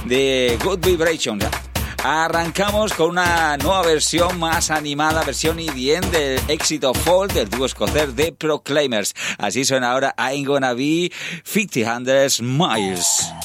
de Good Vibrations. Arrancamos con una nueva versión más animada, versión EDM del éxito Fall del dúo escocés The Proclaimers. Así suena ahora I'm Gonna Be 50 Miles.